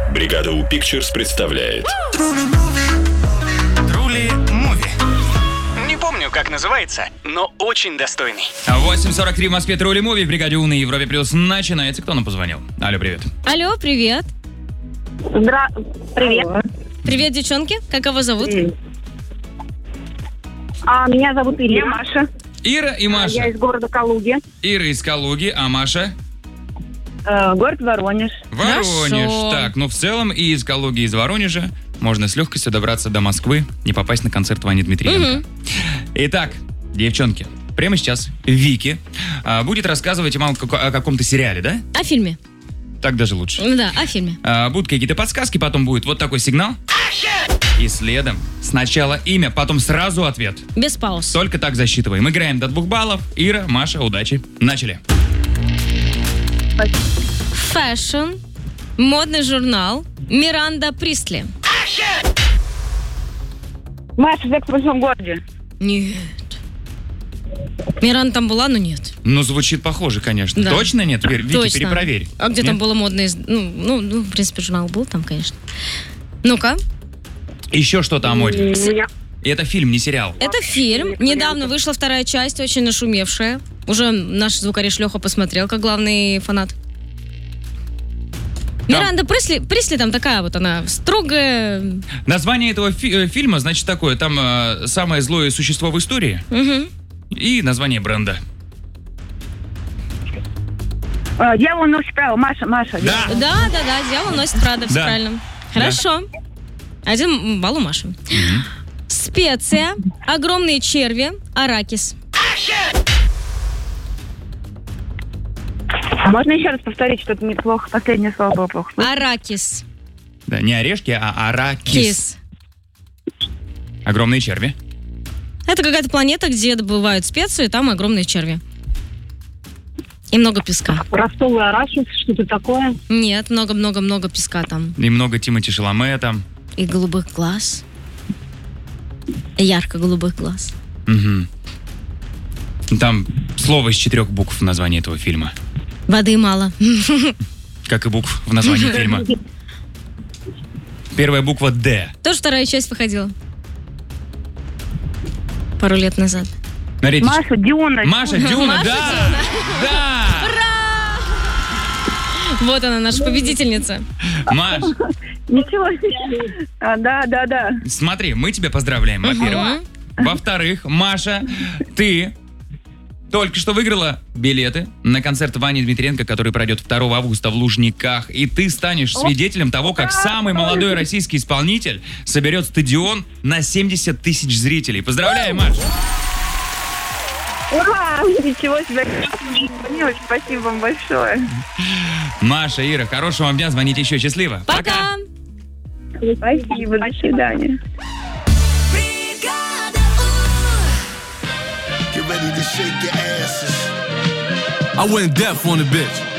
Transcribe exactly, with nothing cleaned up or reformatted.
Бригада У Pictures представляет Truly Movie. Не помню, как называется, но очень достойный. восемь сорок три в Москве. Truly Movie в бригаде У на Европе Плюс начинается. Кто нам позвонил? Алло, привет. Алло, привет. Здра... Привет. Привет, девчонки. Как его зовут? А, меня зовут Ира. Маша. Ира и Маша. Я из города Калуги. Ира из Калуги, а Маша? Э, город Воронеж. Воронеж. Хорошо. Так, ну в целом и из Калуги, и из Воронежа можно с легкостью добраться до Москвы и попасть на концерт Вани Дмитриенко. Мгм. Итак, девчонки, прямо сейчас Вики а, будет рассказывать вам како- о каком-то сериале, да? О фильме. Так даже лучше. Да, о фильме. А, будут какие-то подсказки, потом будет вот такой сигнал. И следом сначала имя, потом сразу ответ. Без пауз. Только так засчитываем. Играем до двух баллов. Ира, Маша, удачи. Начали. Фэшн. Модный журнал. Миранда Присли. Маша, секс в большом городе. Нет. Миранда там была, но нет. Ну, звучит похоже, конечно. Да. Точно нет? Вер- Вики, Точно. перепроверь. А где Нет? там было модное... из- Ну, ну, ну, в принципе, журнал был там, конечно. Ну-ка. Еще что-то о моде. Меня... И это фильм, не сериал. Это фильм. Недавно вышла вторая часть, очень нашумевшая. Уже наш звукорежиссер Леха посмотрел, как главный фанат. Миранда Присли, Присли там такая вот она, строгая. Название этого фи- э, фильма, значит, такое. Там э, самое злое существо в истории Мгм. и название бренда. Э, дьявол носит право. Маша, Маша. Да. Да, да, да, дьявол носит Прада, все Да. правильно. Хорошо. Один балл у Маши. Специя, огромные черви, аракис. А можно еще раз повторить, что-то неплохо. Последнее слово было плохо. Аракис. Да, не орешки, а аракис. Кис. Огромные черви. Это какая-то планета, где добывают специи, и там огромные черви. И много песка. Ростовый арахис, что-то такое. Нет, много-много-много песка там. И много Тимоти Шаломе там. И голубых глаз. И ярко-голубых глаз. Мгм. Там слово из четырех букв в названии этого фильма. Воды мало. Как и букв в названии фильма. Первая буква «Д». Тоже вторая часть выходила. Пару лет назад. Смотрите. Маша, Диона. Маша, Дюна, Маша, да! Дюна. Да! Вот она, наша победительница. Маш, Ничего себе. А, да, да, да. смотри, мы тебя поздравляем, во-первых. Мгм. Во-вторых, Маша, ты только что выиграла билеты на концерт Вани Дмитриенко, который пройдет второго августа в Лужниках. И ты станешь свидетелем того, как самый молодой российский исполнитель соберет стадион на семьдесят тысяч зрителей. Поздравляем, Маш! Ура! Ничего себе. Милочка, спасибо вам большое. Maша, Ира, хорошего вам дня, звоните еще, счастливо. Пока! Спасибо, до свидания. Get ready to shake your asses. I went deaf on the bitch.